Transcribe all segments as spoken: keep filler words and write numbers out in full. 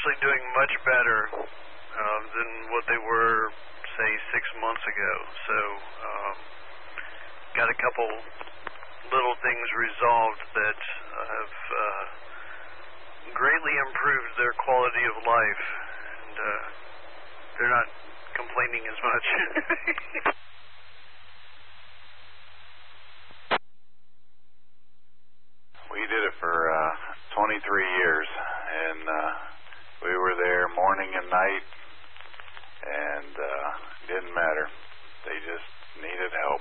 actually doing much better um, than what they were, say, six months ago. So, um, got a couple little things resolved that have uh, greatly improved their quality of life, and uh, they're not complaining as much. We did it for uh, twenty-three years, and uh, we were there morning and night, and uh, it didn't matter. They just needed help.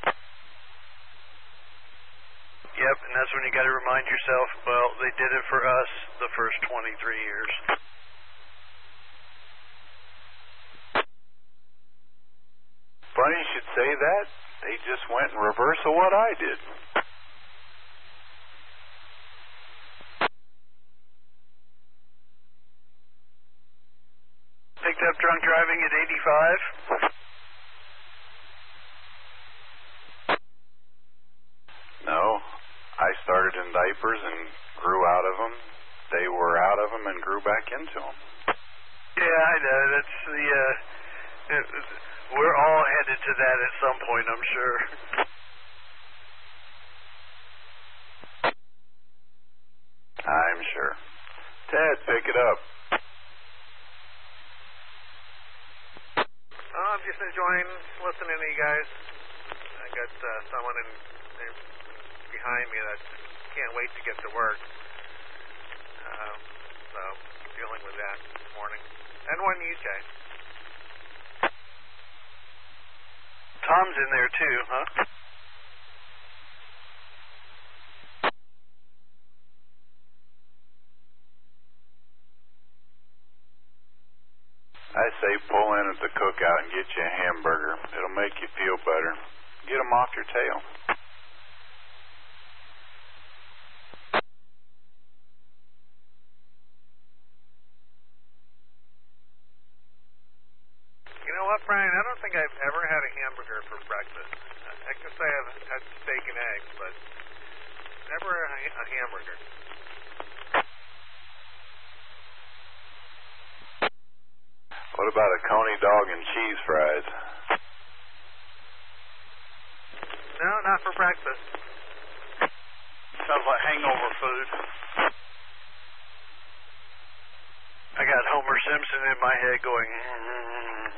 Yep, and that's when you got to remind yourself, well, they did it for us the first twenty-three years. Funny you should say that. They just went in reverse of what I did. Picked up drunk driving at eighty-five. No, I started in diapers and grew out of them. They were out of them and grew back into them. Yeah, I know. That's the. Uh, it, we're all headed to that at some point, I'm sure. I'm sure. Ted, pick it up. Oh, I'm just enjoying listening to you guys. I got uh, someone in, in behind me that can't wait to get to work. Um, so, dealing with that this morning. And one you, Jay. Tom's in there too, huh? I say pull in at the cookout and get you a hamburger. It'll make you feel better. Get them off your tail. You know what, Brian? I don't think I've ever had a hamburger for breakfast. I can say I've had steak and eggs, but never a, a hamburger. What about a coney dog and cheese fries? No, not for breakfast. Sounds like hangover food. I got Homer Simpson in my head going. Mm-hmm.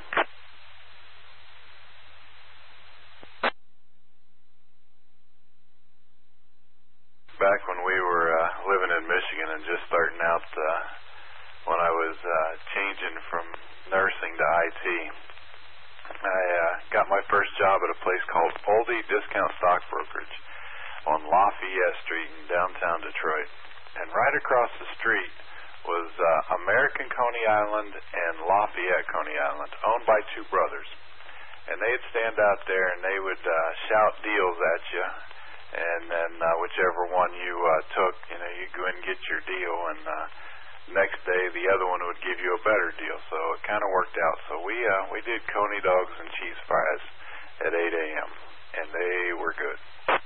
Back when we were uh, living in Michigan and just starting out, uh, when I was uh, changing from nursing to I T, I uh, got my first job at a place called Oldie Discount Stock Brokerage on Lafayette Street in downtown Detroit. And right across the street was uh, American Coney Island and Lafayette Coney Island, owned by two brothers. And they'd stand out there and they would uh, shout deals at you. And then uh, whichever one you uh, took, you know, you go and get your deal, and uh, next day the other one would give you a better deal. So it kind of worked out. So we uh, we did coney dogs and cheese fries at eight a.m. and they were good.